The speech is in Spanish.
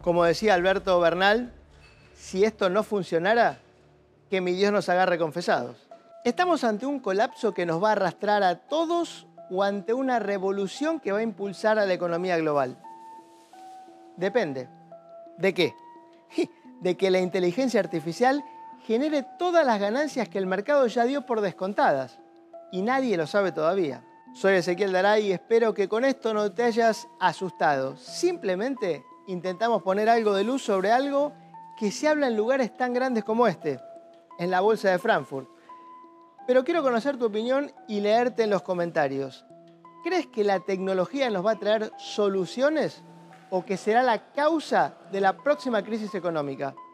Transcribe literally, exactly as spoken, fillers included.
Como decía Alberto Bernal, si esto no funcionara, que mi Dios nos agarre confesados. ¿Estamos ante un colapso que nos va a arrastrar a todos o ante una revolución que va a impulsar a la economía global? Depende. ¿De qué? De que la inteligencia artificial genere todas las ganancias que el mercado ya dio por descontadas. Y nadie lo sabe todavía. Soy Ezequiel Daray y espero que con esto no te hayas asustado. Simplemente intentamos poner algo de luz sobre algo que se habla en lugares tan grandes como este, en la Bolsa de Frankfurt. Pero quiero conocer tu opinión y leerte en los comentarios. ¿Crees que la tecnología nos va a traer soluciones o que será la causa de la próxima crisis económica?